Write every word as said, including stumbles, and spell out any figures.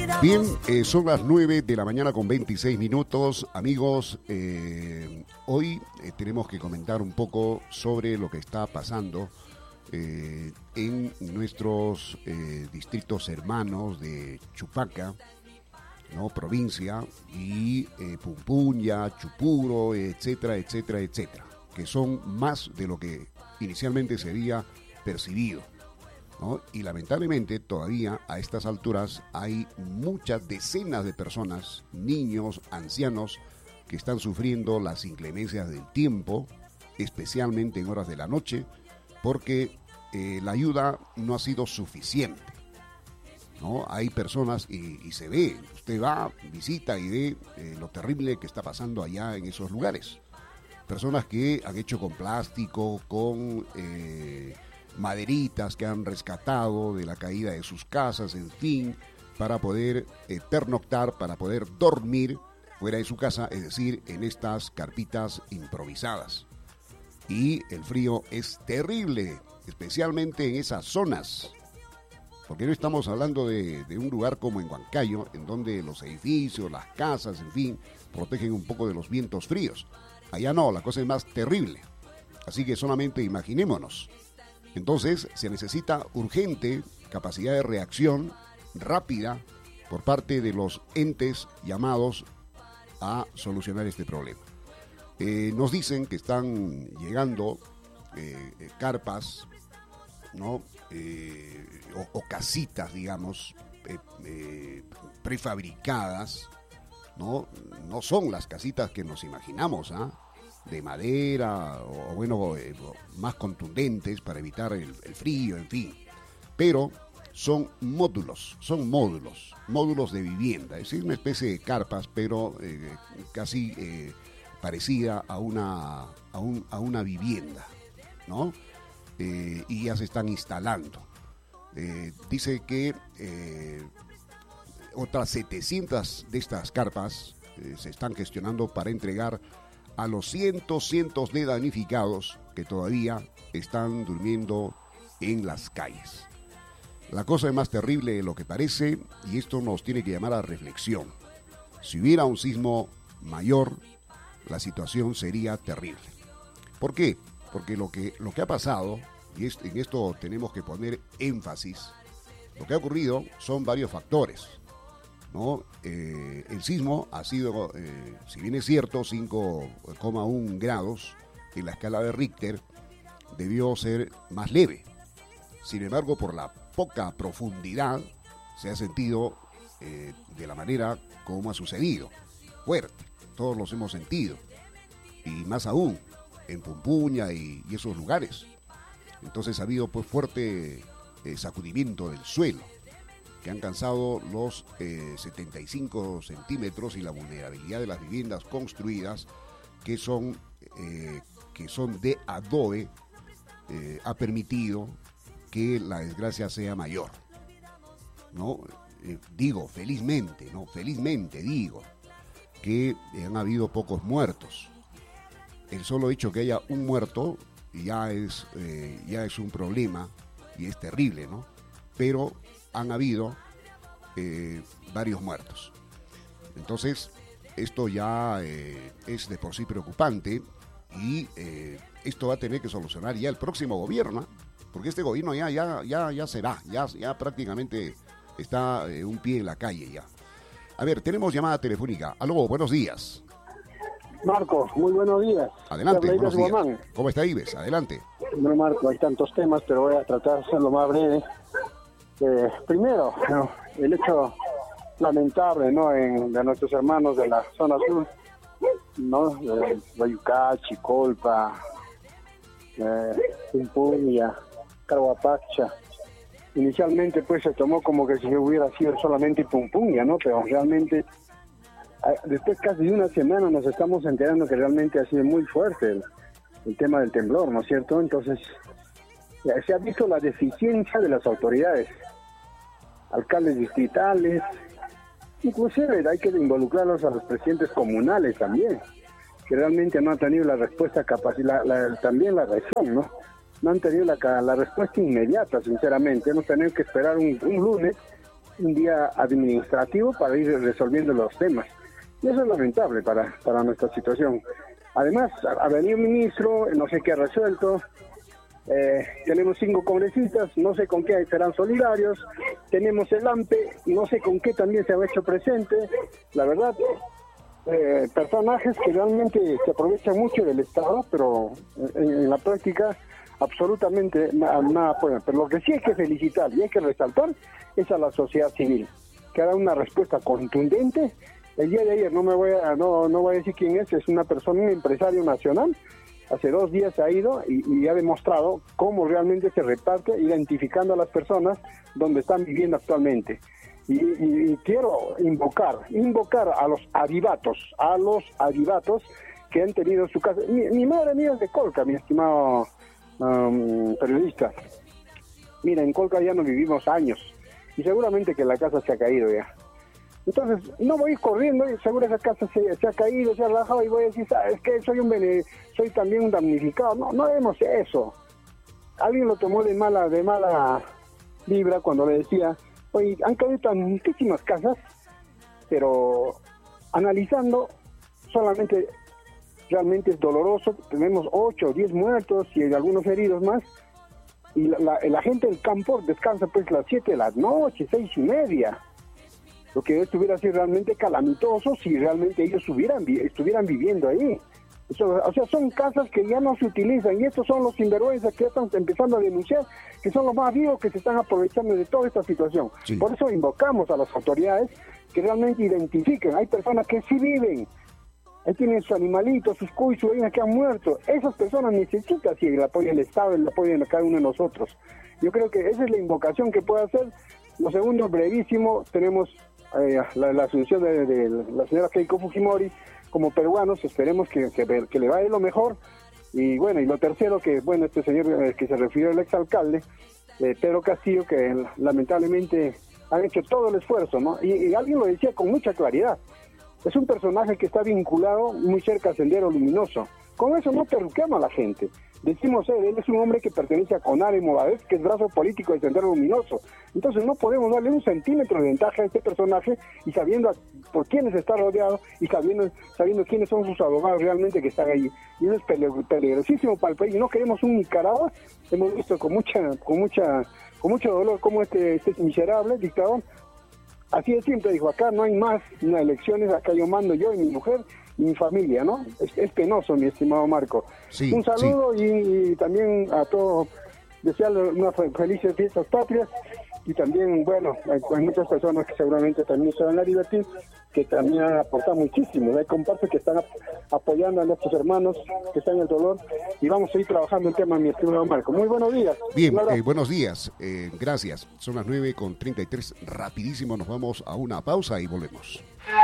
Bien, eh, son las nueve de la mañana con veintiséis minutos. Amigos, eh, hoy eh, tenemos que comentar un poco sobre lo que está pasando eh, en nuestros eh, distritos hermanos de Chupaca, ¿no? Provincia, y eh, Pumpunya, Chupuro, etcétera, etcétera, etcétera, que son más de lo que inicialmente se había percibido, ¿no? Y lamentablemente todavía a estas alturas hay muchas decenas de personas, niños, ancianos, que están sufriendo las inclemencias del tiempo, especialmente en horas de la noche, porque eh, la ayuda no ha sido suficiente, ¿no? Hay personas, y, y se ve, usted va, visita y ve eh, lo terrible que está pasando allá en esos lugares. Personas que han hecho con plástico, con eh, maderitas que han rescatado de la caída de sus casas, en fin, para poder eh, pernoctar, para poder dormir fuera de su casa, es decir, en estas carpitas improvisadas. Y el frío es terrible, especialmente en esas zonas. Porque no estamos hablando de, de un lugar como en Huancayo, en donde los edificios, las casas, en fin, protegen un poco de los vientos fríos. Allá no, la cosa es más terrible. Así que solamente imaginémonos. Entonces, se necesita urgente capacidad de reacción rápida por parte de los entes llamados a solucionar este problema. Eh, nos dicen que están llegando eh, eh, carpas, ¿no? Eh, o, o casitas, digamos, eh, eh, prefabricadas, ¿no? No son las casitas que nos imaginamos, ¿ah? De madera, o bueno, eh, más contundentes para evitar el, el frío, en fin. Pero son módulos, son módulos, módulos de vivienda, es decir, una especie de carpas, pero eh, casi eh, parecida a una, a, un, a una vivienda, ¿no? Eh, y ya se están instalando. Eh, dice que eh, otras setecientas de estas carpas eh, se están gestionando para entregar a los cientos, cientos de damnificados que todavía están durmiendo en las calles. La cosa es más terrible de lo que parece, y esto nos tiene que llamar a reflexión. Si hubiera un sismo mayor, la situación sería terrible. ¿Por qué? Porque lo que, lo que ha pasado, y es, en esto tenemos que poner énfasis, lo que ha ocurrido son varios factores, ¿no? Eh, el sismo ha sido, eh, si bien es cierto, cinco coma uno grados en la escala de Richter, debió ser más leve. Sin embargo, por la poca profundidad, se ha sentido eh, de la manera como ha sucedido, fuerte. Todos los hemos sentido, y más aún en Pumpunya y, y esos lugares. Entonces ha habido pues fuerte eh, sacudimiento del suelo, que han alcanzado los eh, setenta y cinco centímetros, y la vulnerabilidad de las viviendas construidas, que son, eh, que son de adobe, eh, ha permitido que la desgracia sea mayor, ¿no? Eh, digo, felizmente, ¿no? Felizmente digo que han habido pocos muertos. El solo hecho que haya un muerto ya es, eh, ya es un problema, y es terrible, ¿no? Pero han habido eh, varios muertos. Entonces, esto ya eh, es de por sí preocupante, y eh, esto va a tener que solucionar ya el próximo gobierno, porque este gobierno ya, ya, ya, ya será, ya, ya prácticamente está eh, un pie en la calle ya. A ver, tenemos llamada telefónica. Aló, buenos días. Marco, muy buenos días. Adelante, buenos días. Guamán. ¿Cómo está Ives? Adelante. Bueno, Marco, hay tantos temas, pero voy a tratar de hacerlo más breve. Eh, primero, ¿no? El hecho lamentable, ¿no? En, de nuestros hermanos de la zona sur, ¿no? Eh, Bayucá, Chicolpa, eh, Pumpunya, Carhuapacha. Inicialmente, pues, se tomó como que si hubiera sido solamente Pumpunya, ¿no? Pero realmente, después casi de una semana nos estamos enterando que realmente ha sido muy fuerte el, el tema del temblor, ¿no es cierto? Entonces, se ha visto la deficiencia de las autoridades, alcaldes distritales, inclusive hay que involucrarlos a los presidentes comunales también, que realmente no han tenido la respuesta capaz, la, la, también la reacción, ¿no? No han tenido la, la respuesta inmediata, sinceramente. Hemos tenido que esperar un, un lunes un día administrativo para ir resolviendo los temas. Y eso es lamentable para, para nuestra situación. Además, ha venido un ministro, no sé qué ha resuelto, eh, tenemos cinco congresistas, no sé con qué serán solidarios, tenemos el A M P E, no sé con qué también se ha hecho presente. La verdad, eh, personajes que realmente se aprovechan mucho del Estado, pero en, en la práctica absolutamente nada, nada pueden. Pero lo que sí hay que felicitar y hay que resaltar es a la sociedad civil, que ha dado una respuesta contundente. El día de ayer, no me voy a no no voy a decir quién es, es una persona, un empresario nacional, hace dos días ha ido y, y ha demostrado cómo realmente se reparte, identificando a las personas donde están viviendo actualmente. Y, y, y quiero invocar, invocar a los avivatos, a los avivatos que han tenido su casa. Mi, mi madre mía es de Colca, mi estimado um, periodista. Mira, en Colca ya no vivimos años y seguramente que la casa se ha caído ya. Entonces, no voy a ir corriendo y seguro esa casa se, se ha caído, se ha relajado y voy a decir, ¿sabes qué? Soy un bene, soy también un damnificado. No, no haremos eso. Alguien lo tomó de mala, de mala vibra cuando le decía, oye, han caído tantísimas casas, pero analizando, solamente realmente es doloroso. Tenemos ocho o diez muertos y algunos heridos más. Y la, la, la gente del campo descansa pues a las siete de la noche, seis y media. Lo que estuviera así realmente calamitoso si realmente ellos estuvieran, estuvieran viviendo ahí. Eso, o sea, son casas que ya no se utilizan y estos son los sinvergüenzas que ya están empezando a denunciar, que son los más vivos que se están aprovechando de toda esta situación. Sí. Por eso invocamos a las autoridades que realmente identifiquen. Hay personas que sí viven, ahí tienen sus animalitos, sus cuyos, sus gallinas que han muerto. Esas personas necesitan sí, el apoyo del Estado, el apoyo de cada uno de nosotros. Yo creo que esa es la invocación que puede hacer. Lo segundo, brevísimo, tenemos Eh, la, la asunción de, de la señora Keiko Fujimori como peruanos. Esperemos que, que, que le vaya lo mejor. Y bueno, y lo tercero, que bueno, este señor eh, que se refirió al exalcalde, eh, Pedro Castillo, que lamentablemente han hecho todo el esfuerzo, ¿no? Y, y alguien lo decía con mucha claridad, es un personaje que está vinculado muy cerca a Sendero Luminoso. Con eso no perruqueamos a la gente. Decimos, él, él es un hombre que pertenece a Conare Movadez, que es brazo político de Sendero Luminoso. Entonces no podemos darle un centímetro de ventaja a este personaje y sabiendo por quiénes está rodeado y sabiendo, sabiendo quiénes son sus abogados realmente que están ahí. Y eso es peligrosísimo para el país. No queremos un Nicaragua. Hemos visto con mucha, con mucha, con mucho dolor cómo este, este miserable dictador, así de simple, dijo, acá no hay más no elecciones, acá yo mando yo y mi mujer y mi familia, ¿no? Es, es penoso, mi estimado Marco. Sí, un saludo sí. y, y también a todos, desearle unas felices fiestas patrias y también, bueno, hay muchas personas que seguramente también se van a divertir, que también han aportado muchísimo. Hay compartes que están ap apoyando a nuestros hermanos que están en el dolor y vamos a ir trabajando el tema, mi estimado Marco. Muy buenos días. Bien, eh, buenos días. Eh, gracias. Son las nueve con treinta y tres. Rapidísimo, nos vamos a una pausa y volvemos.